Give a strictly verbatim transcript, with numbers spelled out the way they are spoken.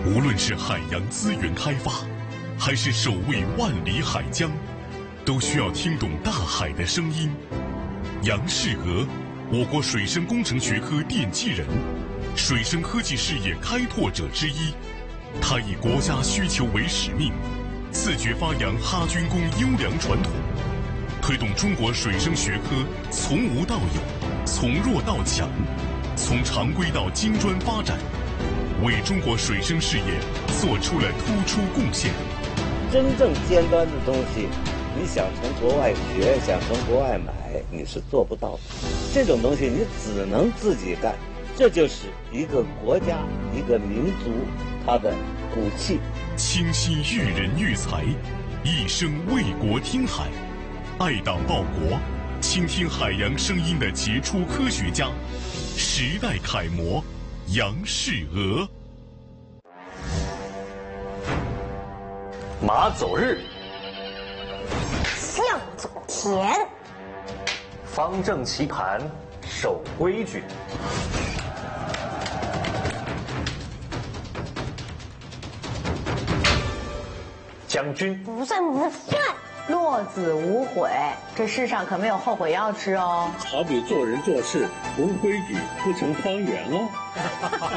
无论是海洋资源开发，还是守卫万里海疆，都需要听懂大海的声音。杨世娥，我国水生工程学科奠基人，水生科技事业开拓者之一。他以国家需求为使命，自觉发扬哈军工优良传统，推动中国水生学科从无到有，从弱到强，从常规到精专发展，为中国水生事业做出了突出贡献。 真正尖端的东西，你想从国外学，想从国外买，你是做不到的。这种东西你只能自己干，这就是一个国家、一个民族它的骨气。 倾心育人育才，一生为国听海，爱党报国，倾听海洋声音的杰出科学家，时代楷模杨世娥。 马走日， 象走田， 方正棋盘，守规矩。将军不算不算。 落子无悔，这世上可没有后悔药吃哦。 好比做人做事无规矩，不成方圆哦。